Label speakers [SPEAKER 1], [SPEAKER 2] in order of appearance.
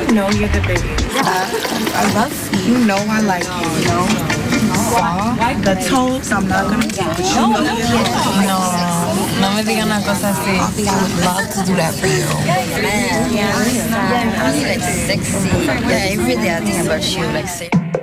[SPEAKER 1] know you're the biggest. I love feet. You know I like you. You know? The toes, I'm not gonna do it. You know you're the biggest.
[SPEAKER 2] No me digan una cosa así. I would love to do that for you.
[SPEAKER 3] Man, yeah, I need like sexy. Yeah, every day I think about you, like sexy.